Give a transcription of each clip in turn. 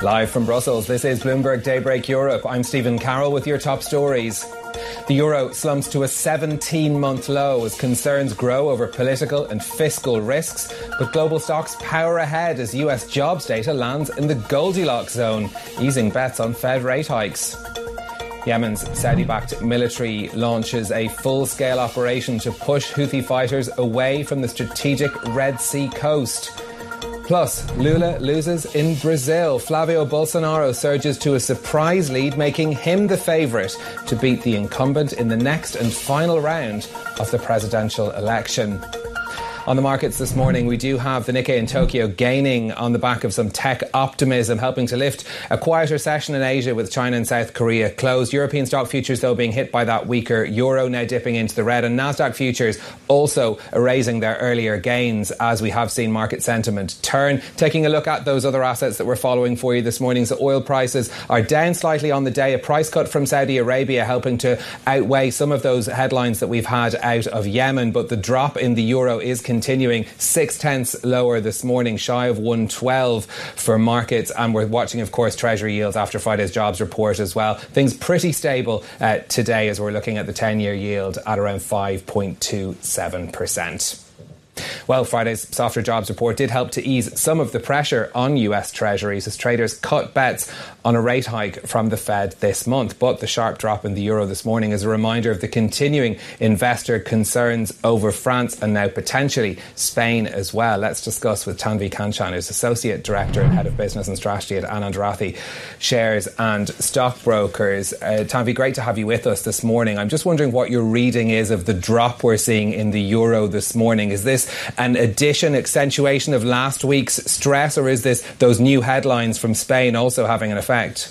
Live from Brussels, this is Bloomberg Daybreak Europe. I'm Stephen Carroll with your top stories. The euro slumps to a 17-month low as concerns grow over political and fiscal risks, but global stocks power ahead as US jobs data lands in the Goldilocks zone, easing bets on Fed rate hikes. Yemen's Saudi-backed military launches a full-scale operation to push Houthi fighters away from the strategic Red Sea coast. Plus, Lula loses in Brazil. Flavio Bolsonaro surges to a surprise lead, making him the favourite to beat the incumbent in the next and final round of the presidential election. On the markets this morning, we do have the Nikkei in Tokyo gaining on the back of some tech optimism, helping to lift a quieter session in Asia with China and South Korea closed. European stock futures, though, being hit by that weaker euro, now dipping into the red. And Nasdaq futures also erasing their earlier gains as we have seen market sentiment turn. Taking a look at those other assets that we're following for you this morning. So oil prices are down slightly on the day. A price cut from Saudi Arabia helping to outweigh some of those headlines that we've had out of Yemen. But the drop in the euro is continuing 0.6 lower this morning, shy of 112 for markets. And we're watching, of course, Treasury yields after Friday's jobs report as well. Things pretty stable today as we're looking at the 10-year yield at around 5.27%. Well, Friday's softer jobs report did help to ease some of the pressure on US Treasuries as traders cut bets on a rate hike from the Fed this month. But the sharp drop in the euro this morning is a reminder of the continuing investor concerns over France and now potentially Spain as well. Let's discuss with Tanvi Kanchan, who's Associate Director and Head of Business and Strategy at Anand Rathi Shares and Stockbrokers. Tanvi, great to have you with us this morning. I'm just wondering what your reading is of the drop we're seeing in the euro this morning. Is this an accentuation of last week's stress, or is this those new headlines from Spain also having an effect?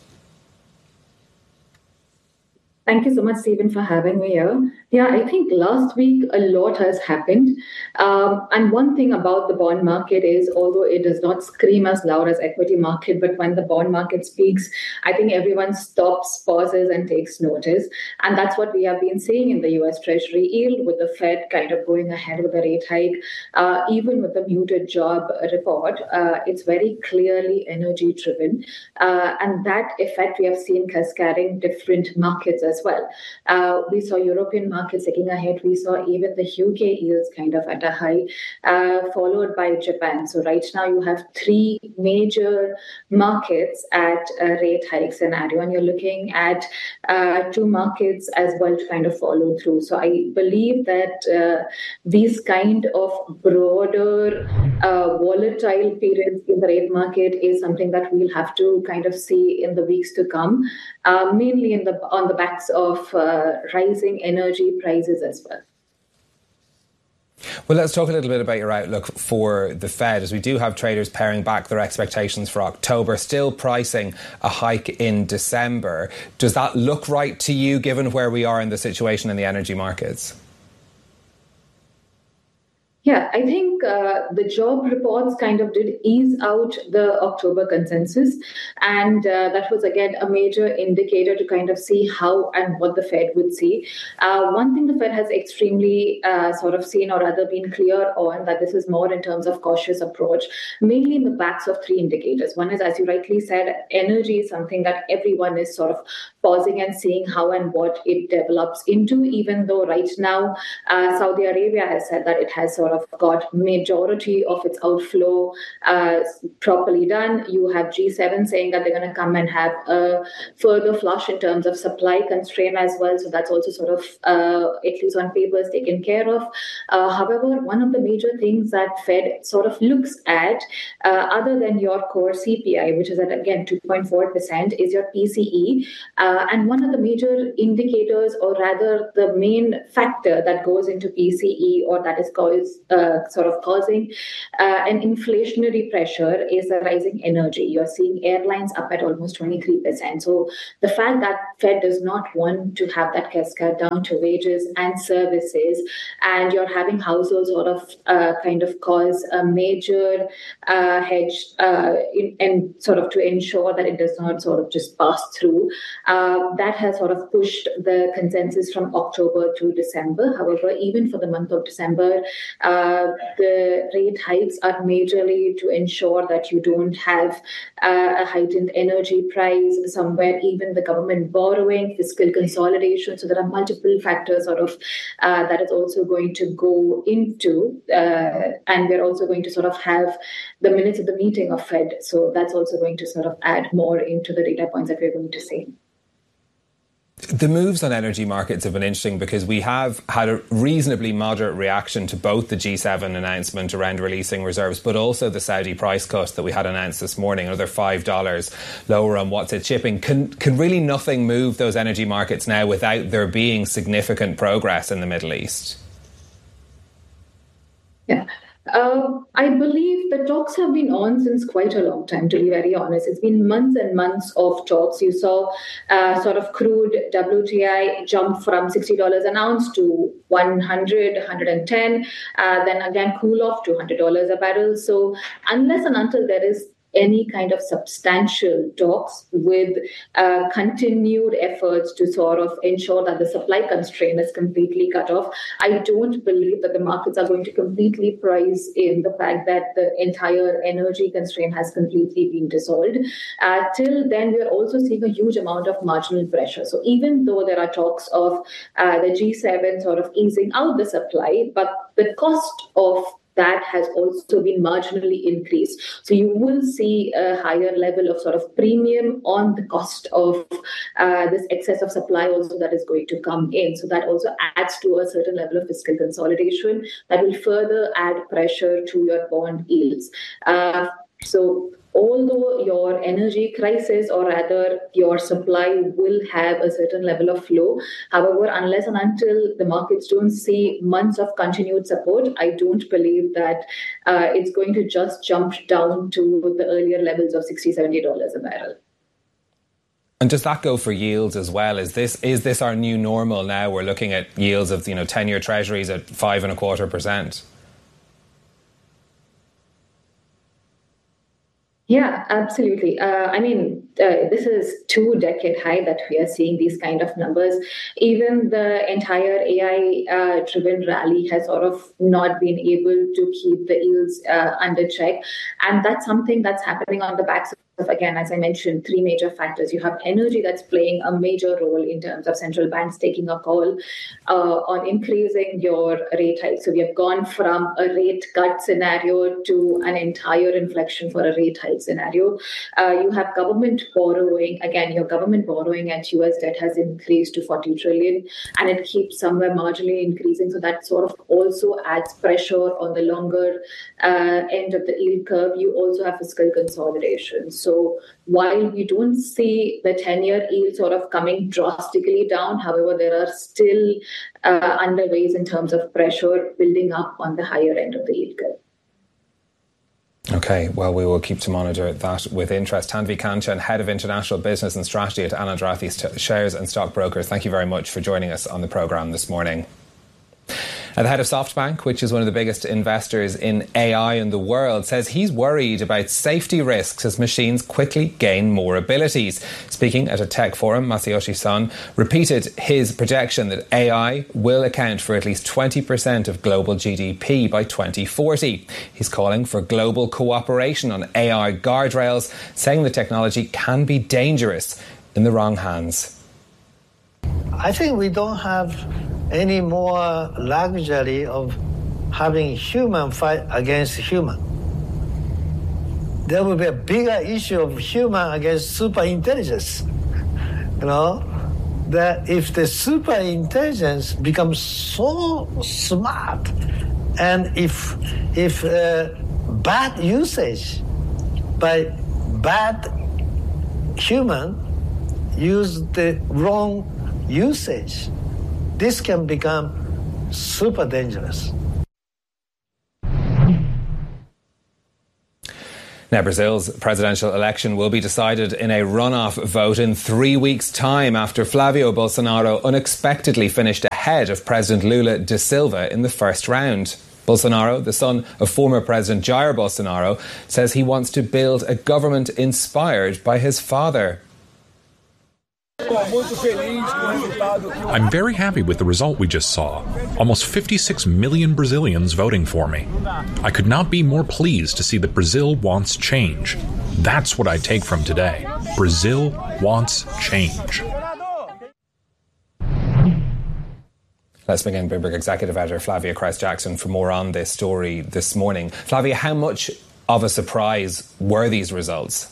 Thank you so much, Stephen, for having me here. Yeah, I think last week a lot has happened. And one thing about the bond market is, although it does not scream as loud as equity market, but when the bond market speaks, I think everyone stops, pauses and takes notice. And that's what we have been seeing in the US Treasury yield, with the Fed kind of going ahead with the rate hike. Even with the muted job report, it's very clearly energy driven. And that effect we have seen cascading different markets as well. We saw European markets taking ahead. We saw even the UK yields kind of at a high, followed by Japan. So right now you have three major markets at a rate hike scenario, and you're looking at two markets as well to kind of follow through. So I believe that these kind of broader volatile periods in the rate market is something that we'll have to kind of see in the weeks to come, mainly on the backs of rising energy prices as well. Well, let's talk a little bit about your outlook for the Fed, as we do have traders paring back their expectations for October, still pricing a hike in December. Does that look right to you, given where we are in the situation in the energy markets? Yeah, I think the job reports kind of did ease out the October consensus. And that was, again, a major indicator to kind of see how and what the Fed would see. One thing the Fed has extremely sort of seen, or rather been clear on, that this is more in terms of cautious approach, mainly in the backs of three indicators. One is, as you rightly said, energy is something that everyone is sort of pausing and seeing how and what it develops into, even though right now Saudi Arabia has said that it has sort of got majority of its outflow properly done. You have G7 saying that they're going to come and have a further flush in terms of supply constraint as well. So that's also sort of, at least on paper, is taken care of. However, one of the major things that Fed sort of looks at, other than your core CPI, which is at, again, 2.4%, is your PCE. And one of the major indicators, or rather the main factor that goes into PCE, or that is sort of causing an inflationary pressure, is the rising energy. You're seeing airlines up at almost 23%. So the fact that Fed does not want to have that cascade down to wages and services, and you're having households sort of kind of cause a major hedge and sort of to ensure that it does not sort of just pass through, that has sort of pushed the consensus from October to December. However, even for the month of December, The rate hikes are majorly to ensure that you don't have a heightened energy price somewhere, even the government borrowing, fiscal consolidation. So there are multiple factors that is also going to go into, and we're also going to sort of have the minutes of the meeting of Fed. So that's also going to sort of add more into the data points that we're going to see. The moves on energy markets have been interesting because we have had a reasonably moderate reaction to both the G7 announcement around releasing reserves, but also the Saudi price cut that we had announced this morning, another $5 lower on what's it shipping. Can really nothing move those energy markets now without there being significant progress in the Middle East? Yeah. I believe the talks have been on since quite a long time, to be very honest. It's been months and months of talks. You saw sort of crude WTI jump from $60 an ounce to 100, 110, then again cool off to $100 a barrel. So unless and until there is any kind of substantial talks with continued efforts to sort of ensure that the supply constraint is completely cut off, I don't believe that the markets are going to completely price in the fact that the entire energy constraint has completely been dissolved. Till then, we are also seeing a huge amount of marginal pressure. So even though there are talks of the G7 sort of easing out the supply, but the cost of that has also been marginally increased. So you will see a higher level of sort of premium on the cost of this excess of supply also that is going to come in. So that also adds to a certain level of fiscal consolidation that will further add pressure to your bond yields. So although your energy crisis, or rather your supply, will have a certain level of flow, however, unless and until the markets don't see months of continued support, I don't believe that it's going to just jump down to the earlier levels of $60, $70 a barrel. And does that go for yields as well? Is this our new normal now? We're looking at yields of 10-year treasuries at 5.25%. Yeah, absolutely. This is 2-decade high that we are seeing these kind of numbers. Even the entire AI-driven rally has sort of not been able to keep the yields under check. And that's something that's happening on the backs of, again, as I mentioned, 3 major factors. You have energy that's playing a major role in terms of central banks taking a call on increasing your rate hike. So we have gone from a rate cut scenario to an entire inflection for a rate hike scenario. You have government borrowing. Again, your government borrowing at US debt has increased to $40 trillion, and it keeps somewhere marginally increasing. So that sort of also adds pressure on the longer end of the yield curve. You also have fiscal consolidation. So while we don't see the 10-year yield sort of coming drastically down, however, there are still underways in terms of pressure building up on the higher end of the yield curve. OK, well, we will keep to monitor that with interest. Tanvi Kanchan, Head of International Business and Strategy at Anand Rathi Shares and Stockbrokers, thank you very much for joining us on the programme this morning. And the head of SoftBank, which is one of the biggest investors in AI in the world, says he's worried about safety risks as machines quickly gain more abilities. Speaking at a tech forum, Masayoshi Son repeated his projection that AI will account for at least 20% of global GDP by 2040. He's calling for global cooperation on AI guardrails, saying the technology can be dangerous in the wrong hands. I think we don't have any more luxury of having human fight against human. There will be a bigger issue of human against super intelligence. That if the super intelligence becomes so smart, and if bad usage by bad human use the wrong usage, this can become super dangerous. Now, Brazil's presidential election will be decided in a runoff vote in 3 weeks' time after Flavio Bolsonaro unexpectedly finished ahead of President Lula da Silva in the first round. Bolsonaro, the son of former President Jair Bolsonaro, says he wants to build a government inspired by his father. I'm very happy with the result we just saw. Almost 56 million Brazilians voting for me. I could not be more pleased to see that Brazil wants change. That's what I take from today. Brazil wants change. Let's begin. Bloomberg Executive Editor Flavia Christ-Jackson for more on this story this morning. Flavia, how much of a surprise were these results?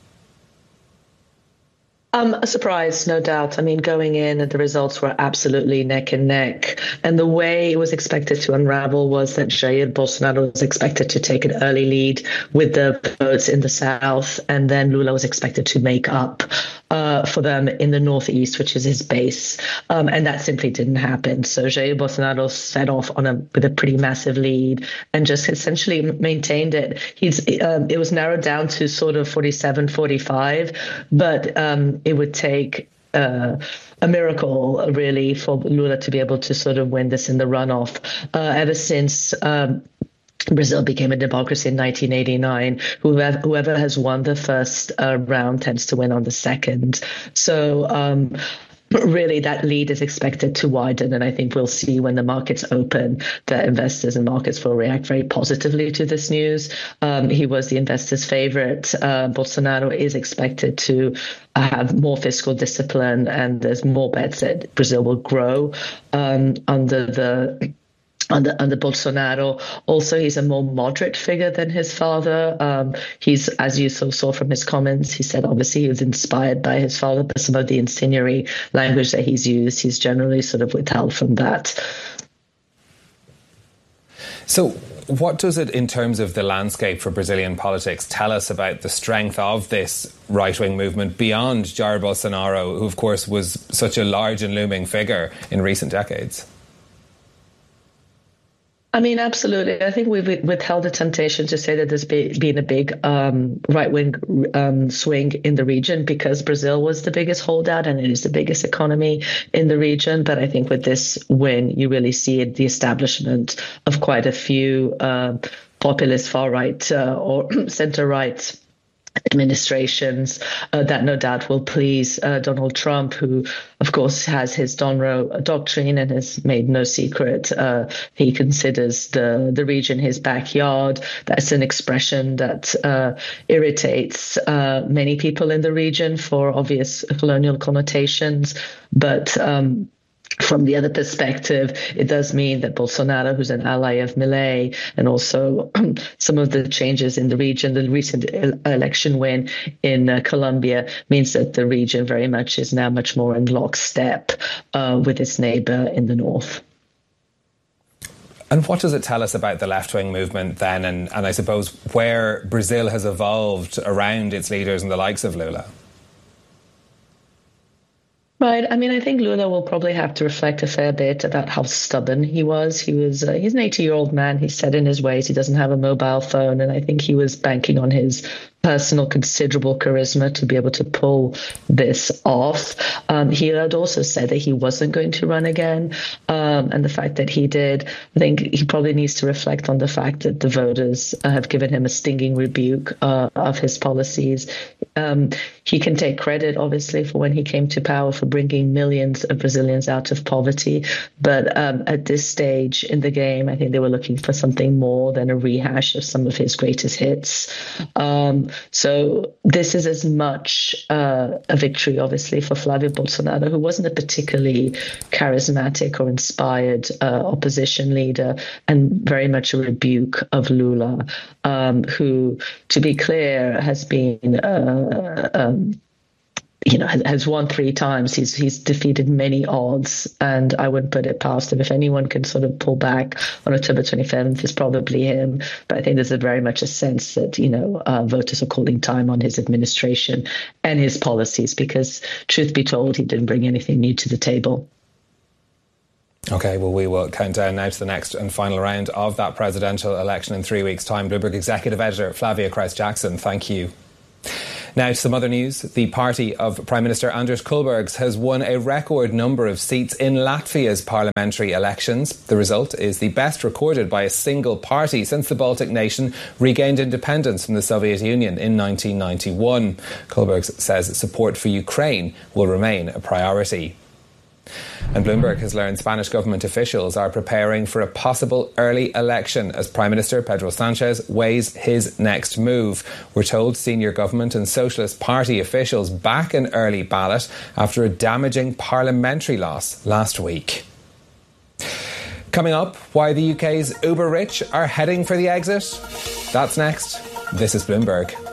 A surprise, no doubt. I mean, going in, the results were absolutely neck and neck. And the way it was expected to unravel was that Jair Bolsonaro was expected to take an early lead with the votes in the south, and then Lula was expected to make up for them in the northeast, which is his base. And that simply didn't happen. So Jair Bolsonaro set off with a pretty massive lead and just essentially maintained it. It was narrowed down to sort of 47-45, but it would take a miracle, really, for Lula to be able to sort of win this in the runoff. Ever since Brazil became a democracy in 1989, whoever has won the first round tends to win on the second. So really, that lead is expected to widen, and I think we'll see when the markets open that investors and markets will react very positively to this news. He was the investors' favorite. Bolsonaro is expected to have more fiscal discipline, and there's more bets that Brazil will grow under Bolsonaro. Also, he's a more moderate figure than his father. He's, as you saw from his comments, he said obviously he was inspired by his father, but some of the incendiary language that he's used, he's generally sort of withheld from that. So what does it, in terms of the landscape for Brazilian politics, tell us about the strength of this right-wing movement beyond Jair Bolsonaro, who, of course, was such a large and looming figure in recent decades? I mean, absolutely. I think we've withheld the temptation to say that there's been a big right-wing swing in the region because Brazil was the biggest holdout and it is the biggest economy in the region. But I think with this win, you really see the establishment of quite a few populist far-right or center-right administrations that no doubt will please Donald Trump, who, of course, has his Donroe doctrine and has made no secret. He considers the region his backyard. That's an expression that irritates many people in the region for obvious colonial connotations. But from the other perspective, it does mean that Bolsonaro, who's an ally of Milei, and also some of the changes in the region, the recent election win in Colombia, means that the region very much is now much more in lockstep with its neighbor in the north. And what does it tell us about the left-wing movement then, and I suppose where Brazil has evolved around its leaders and the likes of Lula? Right. I mean, I think Lula will probably have to reflect a fair bit about how stubborn he was. He's an 80-year-old man. He's set in his ways. He doesn't have a mobile phone. And I think he was banking on his personal considerable charisma to be able to pull this off. He had also said that he wasn't going to run again. And the fact that he did, I think he probably needs to reflect on the fact that the voters have given him a stinging rebuke of his policies. He can take credit, obviously, for when he came to power for bringing millions of Brazilians out of poverty. But at this stage in the game, I think they were looking for something more than a rehash of some of his greatest hits. So this is as much a victory, obviously, for Flavio Bolsonaro, who wasn't a particularly charismatic or inspired opposition leader, and very much a rebuke of Lula, who, to be clear, has been has won 3 times. He's defeated many odds, and I wouldn't put it past him. If anyone can sort of pull back on October 27th, it's probably him. But I think there's very much a sense that, voters are calling time on his administration and his policies because, truth be told, he didn't bring anything new to the table. OK, well, we will count down now to the next and final round of that presidential election in 3 weeks' time. Bloomberg Executive Editor Flavia Christ-Jackson, thank you. Now to some other news. The party of Prime Minister Anders Kulbergs has won a record number of seats in Latvia's parliamentary elections. The result is the best recorded by a single party since the Baltic nation regained independence from the Soviet Union in 1991. Kulbergs says support for Ukraine will remain a priority. And Bloomberg has learned Spanish government officials are preparing for a possible early election as Prime Minister Pedro Sanchez weighs his next move. We're told senior government and Socialist Party officials back an early ballot after a damaging parliamentary loss last week. Coming up, why the UK's uber rich are heading for the exit. That's next. This is Bloomberg.